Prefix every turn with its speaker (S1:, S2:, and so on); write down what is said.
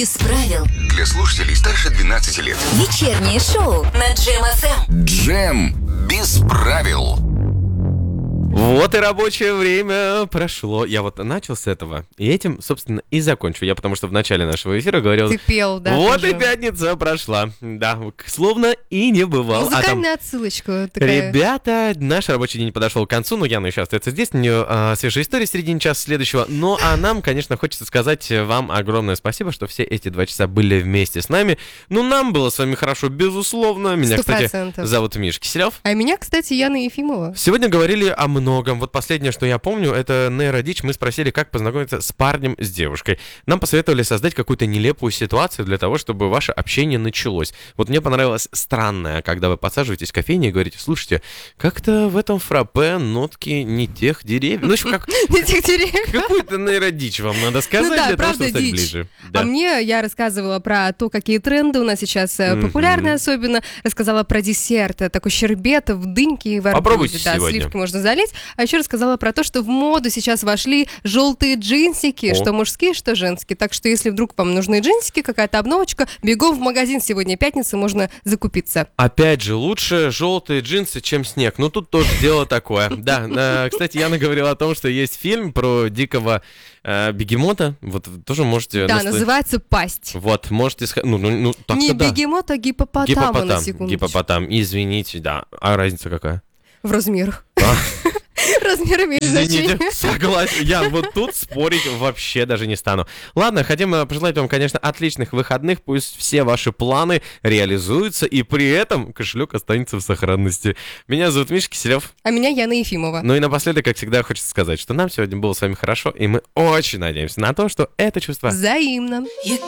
S1: Без правил.
S2: Для слушателей старше 12 лет.
S1: Вечернее шоу на Джем ФМ.
S2: Джем без правил.
S3: Вот и рабочее время прошло. Я вот начал с этого, и этим, собственно, и закончу. Я потому что в начале нашего эфира говорил...
S4: Ты пел, да?
S3: Вот
S4: тоже.
S3: и пятница прошла. Да, словно и не бывало.
S4: Музыкальная отсылочка такая.
S3: Ребята, наш рабочий день подошел к концу, но Яна еще остается здесь, у нее свежая история в середине часа следующего. Ну, а нам, конечно, хочется сказать вам огромное спасибо, что все эти 2 часа были вместе с нами. Ну, нам было с вами хорошо, безусловно. Меня,
S4: 100%.
S3: кстати, зовут Миш Киселев.
S4: А меня, кстати, Яна Ефимова.
S3: Сегодня говорили о многом. Вот последнее, что я помню, это нейродичь. Мы спросили, как познакомиться с парнем, с девушкой. Нам посоветовали создать какую-то нелепую ситуацию для того, чтобы ваше общение началось. Вот мне понравилось странное, когда вы подсаживаетесь в кофейне и говорите: слушайте, как-то в этом фраппе нотки не тех деревьев. Ну, в общем,
S4: Не тех деревьев.
S3: какую-то нейродичь вам надо сказать,
S4: Ну да,
S3: для того,
S4: правда,
S3: чтобы стать
S4: дичь.
S3: ближе.
S4: А мне я рассказывала про то, какие тренды у нас сейчас популярны особенно. Рассказала про десерт. Такой щербет в дыньке и в арбузе.
S3: Попробуйте
S4: Да,
S3: сегодня.
S4: сливки можно залить. А еще рассказала про то, что в моду сейчас вошли желтые джинсики, что мужские, что женские. Так что если вдруг вам нужны джинсики, какая-то обновочка, бегом в магазин, сегодня пятница, можно закупиться.
S3: Опять же, лучше желтые джинсы, чем снег. Ну, тут тоже дело такое. Да, кстати, Яна говорила о том, что есть фильм про дикого бегемота. Вот тоже можете...
S4: Да, называется «Пасть».
S3: Вот, можете... Ну, так-то
S4: Не
S3: да.
S4: бегемот, а гипопотам, на секундочку.
S3: Гипопотам. Извините, да. А разница какая?
S4: В размерах. Размер имеет
S3: Извините,
S4: значение.
S3: согласен. Я вот тут спорить вообще даже не стану. Ладно, хотим пожелать вам, конечно, отличных выходных. Пусть все ваши планы реализуются, и при этом кошелек останется в сохранности. Меня зовут Миша Киселев.
S4: А меня Яна Ефимова.
S3: Ну и напоследок, как всегда, хочется сказать, что нам сегодня было с вами хорошо, и мы очень надеемся на то, что это чувство...
S4: Взаимно.
S1: You